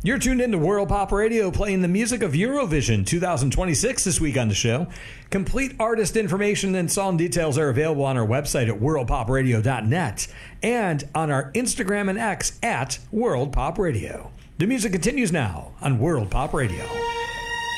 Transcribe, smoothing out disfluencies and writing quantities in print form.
You're tuned into World Pop Radio, playing the music of Eurovision 2026 this week on the show. Complete artist information and song details are available on our website at worldpopradio.net and on our Instagram and X at World Pop Radio. The music continues now on World Pop Radio.